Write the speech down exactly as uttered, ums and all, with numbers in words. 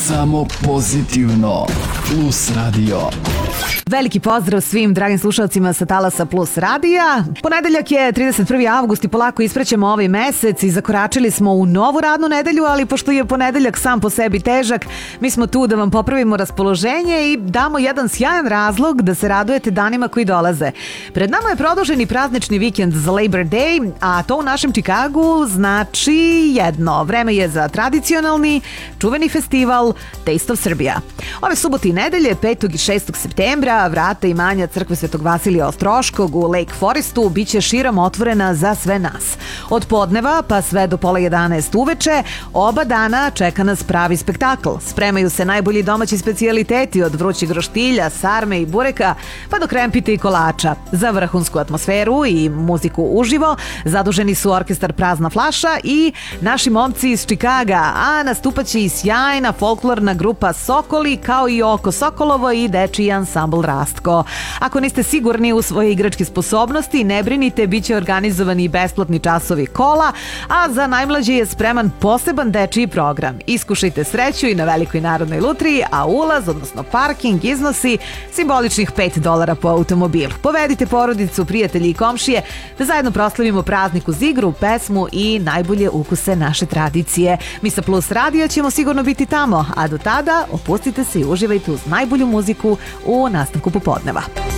Samo pozitivno. Plus radio. Veliki pozdrav svim dragim slušalcima sa Talasa Plus radija. Ponedeljak je trideset prvi avgust i polako isprećemo ovaj mesec i zakoračili smo u novu radnu nedelju, ali pošto je ponedeljak sam po sebi težak, mi smo tu da vam popravimo raspoloženje i damo jedan sjajan razlog da se radujete danima koji dolaze. Pred nama je produženi praznični vikend za Labor Day, a to u našem Čikagu znači jedno. Vreme je za tradicionalni, čuveni festival Taste of Serbia. Ove subote i nedelje, petog i šestog septembra, vrata imanja crkve Svetog Vasilija Ostroškog u Lake Forestu biće širom otvorena za sve nas. Od podneva pa sve do pola jedanaest uveče, oba dana čeka nas pravi spektakl. Spremaju se najbolji domaći specijaliteti od vrućeg roštilja, sarme i bureka, pa do krempita i kolača. Za vrhunsku atmosferu i muziku uživo zaduženi su orkestar Prazna flaša i naši momci iz Čikaga, a nastupaće i sjajna folklorna grupa Sokoli, kao i Oko Sokolovo i dečiji ansambl Rastko. Ako niste sigurni u svoje igračke sposobnosti, ne brinite, bit će organizovani i besplatni časovi kola, a za najmlađe je spreman poseban dečiji program. Iskušajte sreću i na Velikoj narodnoj lutriji, a ulaz, odnosno parking, iznosi simboličnih pet dolara po automobilu. Povedite porodicu, prijatelji i komšije da zajedno proslavimo praznik uz igru, pesmu i najbolje ukuse naše tradicije. Mi sa Plus radio ćemo sigurno biti tamo, a do tada opustite se i uživajte uz najbolju muziku u nastavku popodneva.